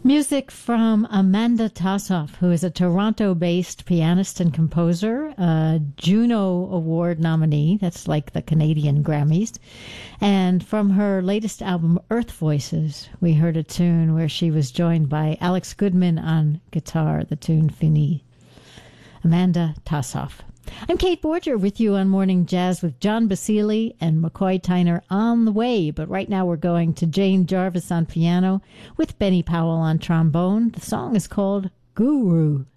Music from Amanda Tassoff, who is a Toronto-based pianist and composer, a Juno Award nominee. That's like the Canadian Grammys. And from her latest album, Earth Voices, we heard a tune where she was joined by Alex Goodman on guitar, the tune Fini. Amanda Tassoff. I'm Kate Borger with you on Morning Jazz with John Basile and McCoy Tyner on the way. But right now we're going to Jane Jarvis on piano with Benny Powell on trombone. The song is called Guru.